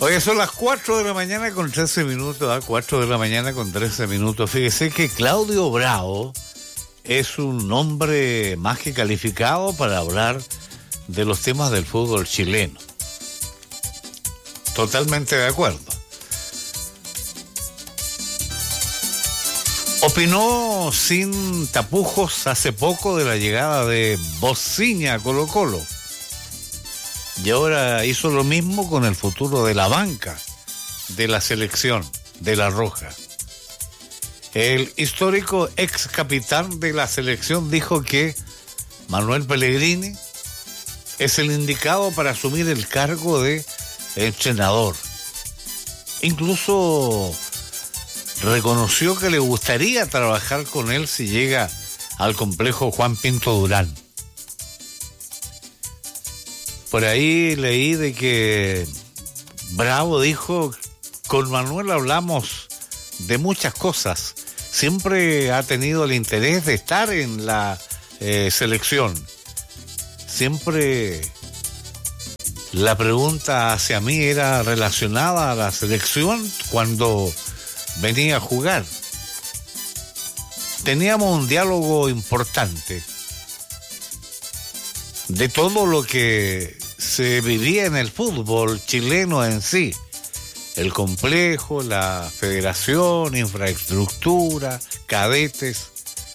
Oye, son las 4 de la mañana con 13 minutos, 4 de la mañana con 13 minutos. Fíjese que Claudio Bravo es un hombre más que calificado para hablar de los temas del fútbol chileno. Totalmente de acuerdo. Opinó sin tapujos hace poco de la llegada de Bociña a Colo-Colo. Y ahora hizo lo mismo con el futuro de la banca de la selección de La Roja. El histórico ex capitán de la selección dijo que Manuel Pellegrini es el indicado para asumir el cargo de entrenador. Incluso reconoció que le gustaría trabajar con él si llega al complejo Juan Pinto Durán. Por ahí leí de que Bravo dijo, con Manuel hablamos de muchas cosas. Siempre ha tenido el interés de estar en la selección. Siempre la pregunta hacia mí era relacionada a la selección cuando venía a jugar. Teníamos un diálogo importante de todo lo que se vivía en el fútbol chileno en sí. El complejo, la federación, infraestructura, cadetes.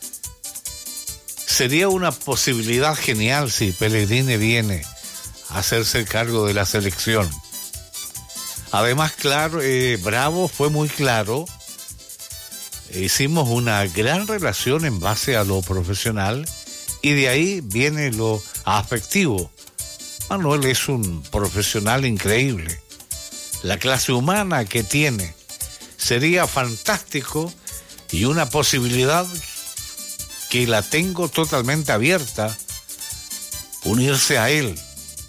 Sería una posibilidad genial si Pellegrini viene a hacerse cargo de la selección. Además, claro, Bravo fue muy claro. Hicimos una gran relación en base a lo profesional y de ahí viene lo afectivo. Manuel es un profesional increíble. La clase humana que tiene sería fantástico y una posibilidad que la tengo totalmente abierta, unirse a él.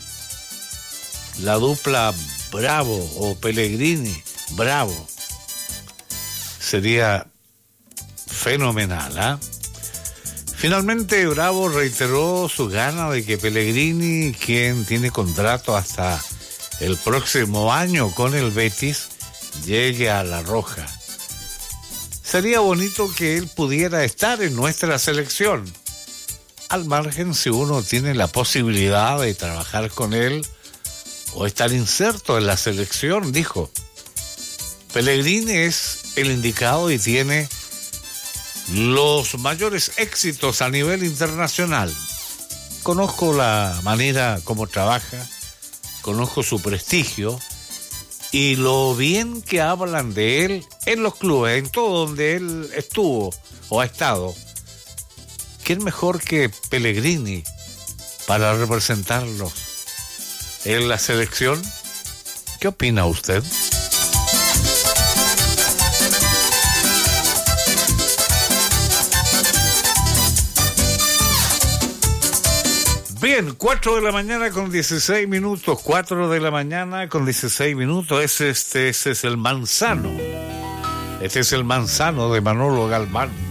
La dupla Bravo o Pellegrini Bravo sería fenomenal, Finalmente Bravo reiteró su gana de que Pellegrini, quien tiene contrato hasta el próximo año con el Betis, llegue a La Roja. Sería bonito que él pudiera estar en nuestra selección, al margen si uno tiene la posibilidad de trabajar con él o estar inserto en la selección, dijo. Pellegrini es el indicado y tiene los mayores éxitos a nivel internacional. Conozco la manera como trabaja, conozco su prestigio y lo bien que hablan de él en los clubes, en todo donde él estuvo o ha estado. ¿Quién mejor que Pellegrini para representarlos en la selección? ¿Qué opina usted? Bien, 4 de la mañana con 16 minutos, 4 de la mañana con 16 minutos, ese es el Manzano. Este es el Manzano de Manolo Galván.